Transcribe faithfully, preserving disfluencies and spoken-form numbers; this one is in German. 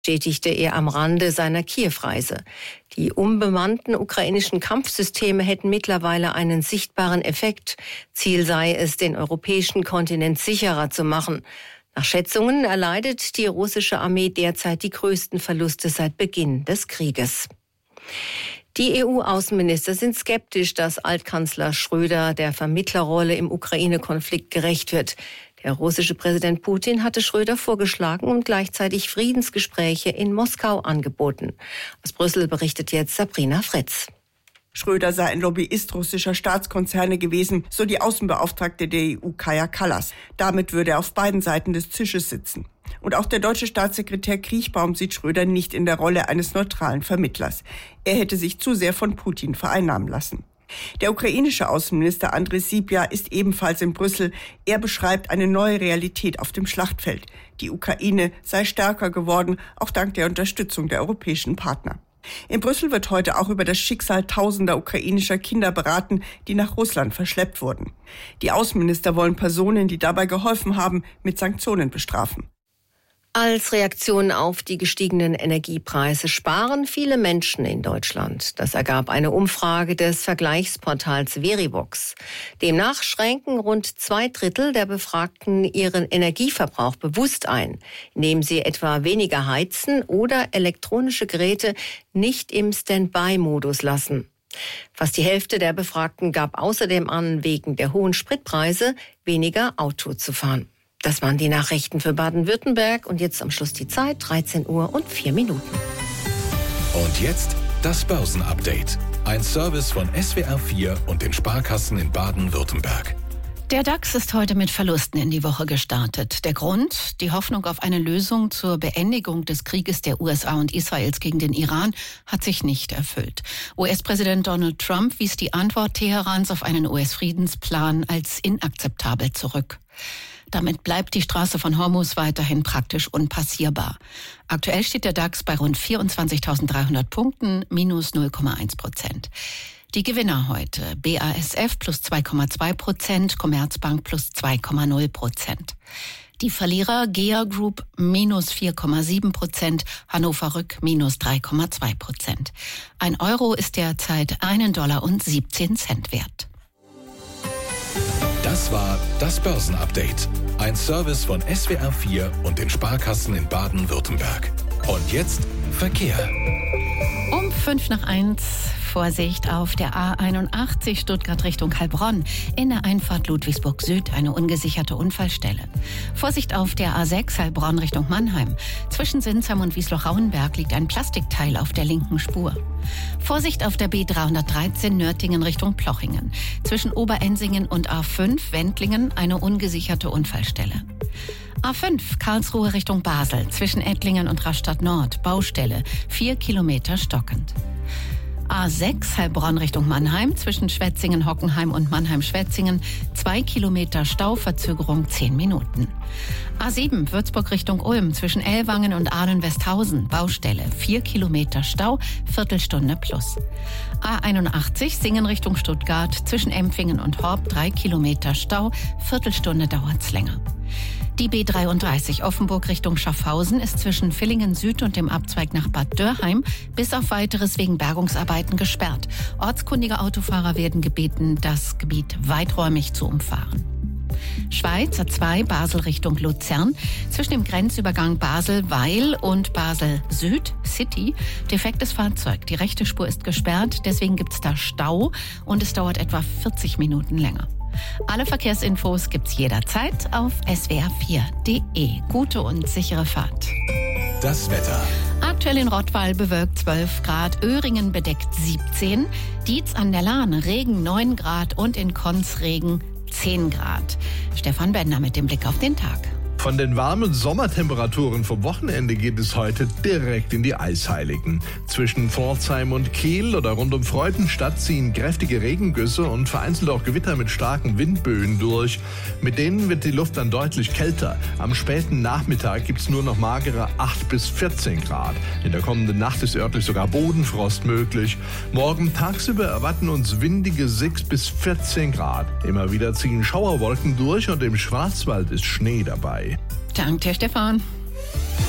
bestätigte er am Rande seiner Kiew-Reise. Die unbemannten ukrainischen Kampfsysteme hätten mittlerweile einen sichtbaren Effekt. Ziel sei es, den europäischen Kontinent sicherer zu machen. Nach Schätzungen erleidet die russische Armee derzeit die größten Verluste seit Beginn des Krieges. Die E U-Außenminister sind skeptisch, dass Altkanzler Schröder der Vermittlerrolle im Ukraine-Konflikt gerecht wird. Der russische Präsident Putin hatte Schröder vorgeschlagen und gleichzeitig Friedensgespräche in Moskau angeboten. Aus Brüssel berichtet jetzt Sabrina Fritz. Schröder sei ein Lobbyist russischer Staatskonzerne gewesen, so die Außenbeauftragte der E U Kaja Kallas. Damit würde er auf beiden Seiten des Tisches sitzen. Und auch der deutsche Staatssekretär Kriechbaum sieht Schröder nicht in der Rolle eines neutralen Vermittlers. Er hätte sich zu sehr von Putin vereinnahmen lassen. Der ukrainische Außenminister Andrei Sybiha ist ebenfalls in Brüssel. Er beschreibt eine neue Realität auf dem Schlachtfeld. Die Ukraine sei stärker geworden, auch dank der Unterstützung der europäischen Partner. In Brüssel wird heute auch über das Schicksal tausender ukrainischer Kinder beraten, die nach Russland verschleppt wurden. Die Außenminister wollen Personen, die dabei geholfen haben, mit Sanktionen bestrafen. Als Reaktion auf die gestiegenen Energiepreise sparen viele Menschen in Deutschland. Das ergab eine Umfrage des Vergleichsportals Verivox. Demnach schränken rund zwei Drittel der Befragten ihren Energieverbrauch bewusst ein, indem sie etwa weniger heizen oder elektronische Geräte nicht im Standby-Modus lassen. Fast die Hälfte der Befragten gab außerdem an, wegen der hohen Spritpreise weniger Auto zu fahren. Das waren die Nachrichten für Baden-Württemberg und jetzt am Schluss die Zeit, dreizehn Uhr und vier Minuten. Und jetzt das Börsenupdate. Ein Service von S W R vier und den Sparkassen in Baden-Württemberg. Der DAX ist heute mit Verlusten in die Woche gestartet. Der Grund? Die Hoffnung auf eine Lösung zur Beendigung des Krieges der U S A und Israels gegen den Iran hat sich nicht erfüllt. U S-Präsident Donald Trump wies die Antwort Teherans auf einen U S-Friedensplan als inakzeptabel zurück. Damit bleibt die Straße von Hormuz weiterhin praktisch unpassierbar. Aktuell steht der DAX bei rund vierundzwanzigtausenddreihundert Punkten, minus null Komma eins Prozent. Die Gewinner heute: B A S F plus zwei Komma zwei Prozent, Commerzbank plus zwei Komma null Prozent. Die Verlierer: G E A Group minus vier Komma sieben Prozent, Hannover Rück minus drei Komma zwei Prozent. Ein Euro ist derzeit einen Dollar und siebzehn Cent wert. Das war das Börsenupdate. Ein Service von S W R vier und den Sparkassen in Baden-Württemberg. Und jetzt Verkehr. Um fünf nach eins. Vorsicht auf der A einundachtzig Stuttgart Richtung Heilbronn. In der Einfahrt Ludwigsburg Süd eine ungesicherte Unfallstelle. Vorsicht auf der A sechs Heilbronn Richtung Mannheim. Zwischen Sinsheim und Wiesloch-Rauenberg liegt ein Plastikteil auf der linken Spur. Vorsicht auf der B dreihundertdreizehn Nürtingen Richtung Plochingen. Zwischen Oberensingen und A fünf Wendlingen eine ungesicherte Unfallstelle. A fünf Karlsruhe Richtung Basel. Zwischen Ettlingen und Rastatt Nord Baustelle. Vier Kilometer stockend. A sechs Heilbronn Richtung Mannheim, zwischen Schwetzingen, Hockenheim und Mannheim-Schwetzingen, zwei Kilometer Stau, Verzögerung zehn Minuten. A sieben Würzburg Richtung Ulm, zwischen Ellwangen und Ahlen-Westhausen, Baustelle, vier Kilometer Stau, Viertelstunde plus. A einundachtzig Singen Richtung Stuttgart, zwischen Empfingen und Horb, drei Kilometer Stau, Viertelstunde dauert's länger. Die B dreiunddreißig Offenburg Richtung Schaffhausen ist zwischen Villingen Süd und dem Abzweig nach Bad Dürrheim bis auf Weiteres wegen Bergungsarbeiten gesperrt. Ortskundige Autofahrer werden gebeten, das Gebiet weiträumig zu umfahren. Schweiz A zwei Basel Richtung Luzern, zwischen dem Grenzübergang Basel-Weil und Basel-Süd City defektes Fahrzeug. Die rechte Spur ist gesperrt, deswegen gibt es da Stau und es dauert etwa vierzig Minuten länger. Alle Verkehrsinfos gibt's jederzeit auf S W R vier Punkt de. Gute und sichere Fahrt. Das Wetter. Aktuell in Rottweil bewölkt zwölf Grad, Öhringen bedeckt siebzehn, Dietz an der Lahn Regen neun Grad und in Konz Regen zehn Grad. Stefan Bender mit dem Blick auf den Tag. Von den warmen Sommertemperaturen vom Wochenende geht es heute direkt in die Eisheiligen. Zwischen Pforzheim und Kiel oder rund um Freudenstadt ziehen kräftige Regengüsse und vereinzelt auch Gewitter mit starken Windböen durch. Mit denen wird die Luft dann deutlich kälter. Am späten Nachmittag gibt es nur noch magere acht bis vierzehn Grad. In der kommenden Nacht ist örtlich sogar Bodenfrost möglich. Morgen tagsüber erwarten uns windige sechs bis vierzehn Grad. Immer wieder ziehen Schauerwolken durch und im Schwarzwald ist Schnee dabei. Danke, Stefan.